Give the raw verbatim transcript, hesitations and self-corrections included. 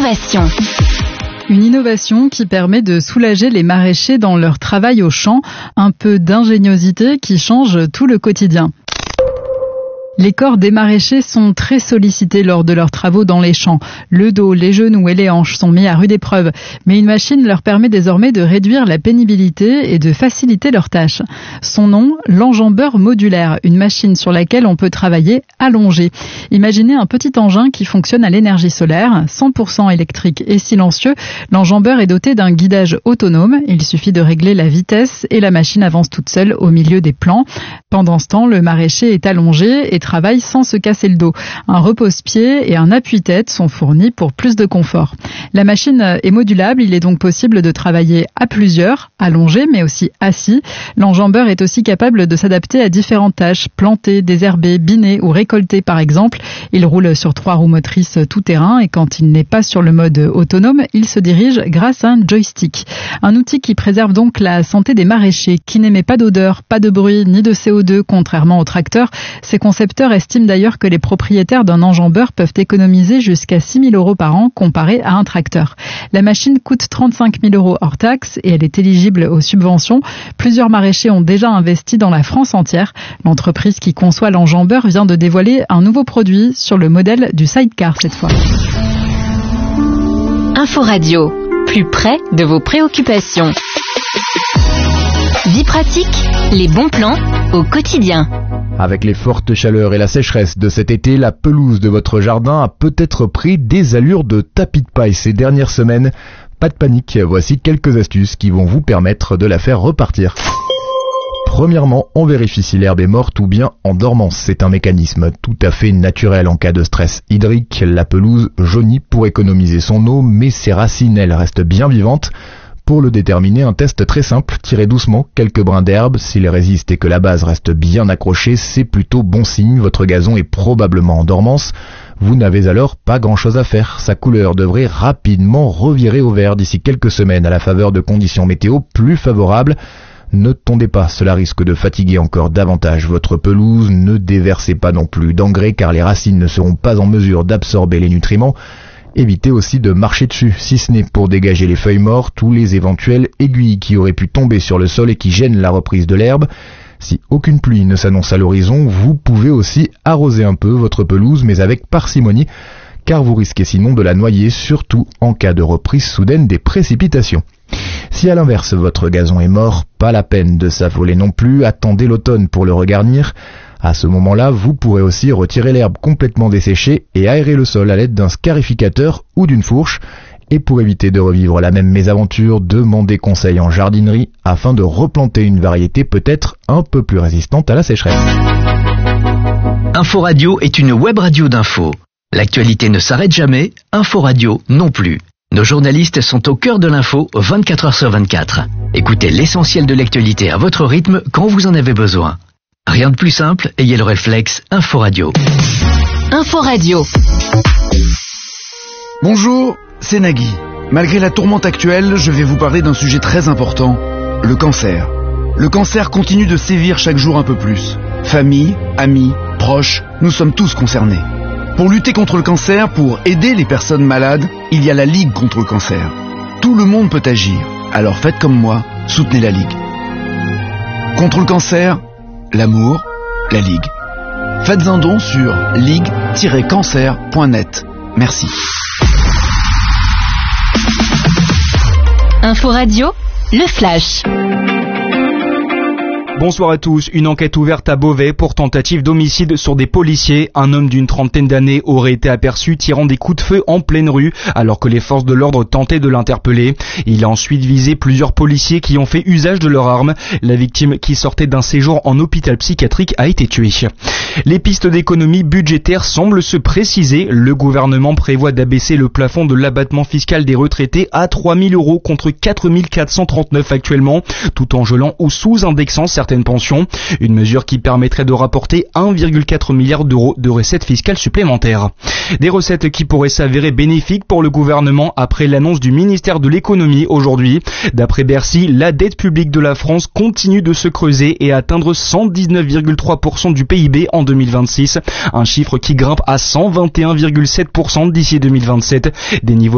Innovation. Une innovation qui permet de soulager les maraîchers dans leur travail au champ, un peu d'ingéniosité qui change tout le quotidien. Les corps des maraîchers sont très sollicités lors de leurs travaux dans les champs. Le dos, les genoux et les hanches sont mis à rude épreuve. Mais une machine leur permet désormais de réduire la pénibilité et de faciliter leurs tâches. Son nom, l'enjambeur modulaire, une machine sur laquelle on peut travailler allongé. Imaginez un petit engin qui fonctionne à l'énergie solaire, cent pour cent électrique et silencieux. L'enjambeur est doté d'un guidage autonome. Il suffit de régler la vitesse et la machine avance toute seule au milieu des plants. Pendant ce temps, le maraîcher est allongé et travaille sans se casser le dos. Un repose-pied et un appui-tête sont fournis pour plus de confort. La machine est modulable, il est donc possible de travailler à plusieurs, allongé mais aussi assis. L'enjambeur est aussi capable de s'adapter à différentes tâches, planter, désherber, biner ou récolter par exemple. Il roule sur trois roues motrices tout-terrain et quand il n'est pas sur le mode autonome, il se dirige grâce à un joystick. Un outil qui préserve donc la santé des maraîchers, qui n'émet pas d'odeur, pas de bruit ni de C O deux contrairement au tracteur. Ces concepteurs estiment d'ailleurs que les propriétaires d'un enjambeur peuvent économiser jusqu'à six mille euros par an comparé à un tracteur. La machine coûte trente-cinq mille euros hors taxe et elle est éligible aux subventions. Plusieurs maraîchers ont déjà investi dans la France entière. L'entreprise qui conçoit l'enjambeur vient de dévoiler un nouveau produit sur le modèle du sidecar cette fois. Info-Radio, plus près de vos préoccupations. Vie pratique, les bons plans au quotidien. Avec les fortes chaleurs et la sécheresse de cet été, la pelouse de votre jardin a peut-être pris des allures de tapis de paille ces dernières semaines. Pas de panique, voici quelques astuces qui vont vous permettre de la faire repartir. Premièrement, on vérifie si l'herbe est morte ou bien en dormance. C'est un mécanisme tout à fait naturel en cas de stress hydrique. La pelouse jaunit pour économiser son eau, mais ses racines, elles, restent bien vivantes. Pour le déterminer, un test très simple, tirez doucement quelques brins d'herbe. S'ils résistent et que la base reste bien accrochée, c'est plutôt bon signe, votre gazon est probablement en dormance. Vous n'avez alors pas grand chose à faire. Sa couleur devrait rapidement revirer au vert d'ici quelques semaines à la faveur de conditions météo plus favorables. Ne tondez pas, cela risque de fatiguer encore davantage votre pelouse. Ne déversez pas non plus d'engrais car les racines ne seront pas en mesure d'absorber les nutriments. Évitez aussi de marcher dessus, si ce n'est pour dégager les feuilles mortes ou les éventuelles aiguilles qui auraient pu tomber sur le sol et qui gênent la reprise de l'herbe. Si aucune pluie ne s'annonce à l'horizon, vous pouvez aussi arroser un peu votre pelouse, mais avec parcimonie, car vous risquez sinon de la noyer, surtout en cas de reprise soudaine des précipitations. Si à l'inverse votre gazon est mort, pas la peine de s'affoler non plus, attendez l'automne pour le regarnir. À ce moment-là, vous pourrez aussi retirer l'herbe complètement desséchée et aérer le sol à l'aide d'un scarificateur ou d'une fourche. Et pour éviter de revivre la même mésaventure, demandez conseil en jardinerie afin de replanter une variété peut-être un peu plus résistante à la sécheresse. Info-Radio est une web radio d'info. L'actualité ne s'arrête jamais, Info-Radio non plus. Nos journalistes sont au cœur de l'info vingt-quatre heures sur vingt-quatre. Écoutez l'essentiel de l'actualité à votre rythme quand vous en avez besoin. Rien de plus simple, ayez le réflexe Info-Radio. Info-Radio. Bonjour, c'est Nagui. Malgré la tourmente actuelle, je vais vous parler d'un sujet très important, le cancer. Le cancer continue de sévir chaque jour un peu plus. Famille, amis, proches, nous sommes tous concernés. Pour lutter contre le cancer, pour aider les personnes malades, il y a la Ligue contre le cancer. Tout le monde peut agir, alors faites comme moi, soutenez la Ligue. Contre le cancer, l'amour, la Ligue. Faites un don sur ligue tiret cancer point net. Merci. Info-Radio, le flash. Bonsoir à tous. Une enquête ouverte à Beauvais pour tentative d'homicide sur des policiers. Un homme d'une trentaine d'années aurait été aperçu tirant des coups de feu en pleine rue alors que les forces de l'ordre tentaient de l'interpeller. Il a ensuite visé plusieurs policiers qui ont fait usage de leurs armes. La victime, qui sortait d'un séjour en hôpital psychiatrique, a été tuée. Les pistes d'économie budgétaire semblent se préciser. Le gouvernement prévoit d'abaisser le plafond de l'abattement fiscal des retraités à trois mille euros contre quatre mille quatre cent trente-neuf actuellement, tout en gelant ou sous-indexant certaines pensions. Une mesure qui permettrait de rapporter un virgule quatre milliard d'euros de recettes fiscales supplémentaires. Des recettes qui pourraient s'avérer bénéfiques pour le gouvernement après l'annonce du ministère de l'économie aujourd'hui. D'après Bercy, la dette publique de la France continue de se creuser et atteindre cent dix-neuf virgule trois pour cent du P I B en deux mille vingt-six, un chiffre qui grimpe à cent vingt et un virgule sept pour cent d'ici deux mille vingt-sept, des niveaux